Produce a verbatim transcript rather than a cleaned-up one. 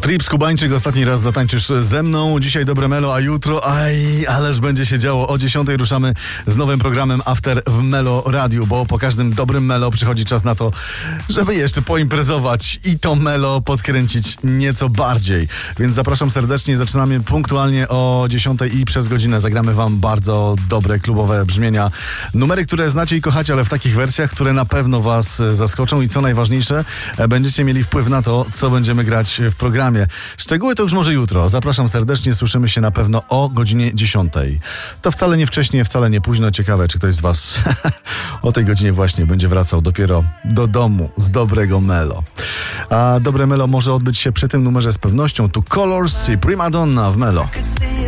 Trips Kubańczyk, ostatni raz zatańczysz ze mną. Dzisiaj dobre melo, a jutro, aj, ależ będzie się działo. O dziesiątej ruszamy z nowym programem After w Melo Radiu, bo po każdym dobrym melo przychodzi czas na to, żeby jeszcze poimprezować i to melo podkręcić nieco bardziej. Więc zapraszam serdecznie, zaczynamy punktualnie o dziesiątej i przez godzinę zagramy wam bardzo dobre klubowe brzmienia. Numery, które znacie i kochacie, ale w takich wersjach, które na pewno was zaskoczą i co najważniejsze, będziecie mieli wpływ na to, co będziemy grać w programie. Szczegóły to już może jutro. Zapraszam serdecznie, słyszymy się na pewno o godzinie dziesiątej. To wcale nie wcześnie, wcale nie późno. Ciekawe, czy ktoś z was o tej godzinie właśnie będzie wracał dopiero do domu z dobrego melo. A dobre melo może odbyć się przy tym numerze z pewnością. Tu Colors i Prima Donna w melo.